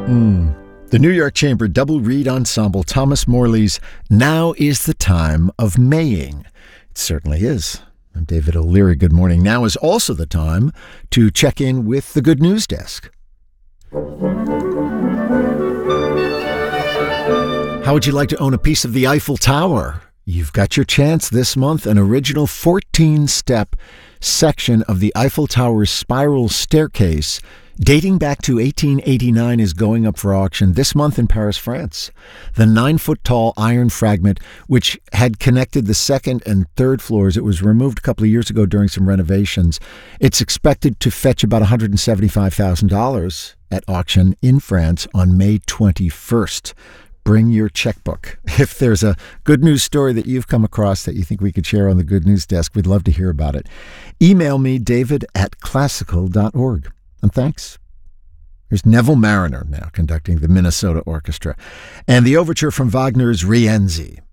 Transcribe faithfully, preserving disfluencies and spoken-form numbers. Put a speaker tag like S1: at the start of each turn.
S1: Mm. The New York Chamber Double Reed Ensemble, Thomas Morley's Now is the Time of Maying. It certainly is. I'm David O'Leary. Good morning. Now is also the time to check in with the Good News Desk. How would you like to own a piece of the Eiffel Tower? You've got your chance this month. An original fourteen-step section of the Eiffel Tower's spiral staircase dating back to eighteen eighty-nine is going up for auction this month in Paris, France. The nine-foot-tall iron fragment, which had connected the second and third floors, it was removed a couple of years ago during some renovations. It's expected to fetch about one hundred seventy-five thousand dollars at auction in France on May twenty-first. Bring your checkbook. If there's a good news story that you've come across that you think we could share on the Good News Desk, we'd love to hear about it. Email me, david at classical dot org. And thanks. Here's Neville Marriner now conducting the Minnesota Orchestra and the overture from Wagner's Rienzi.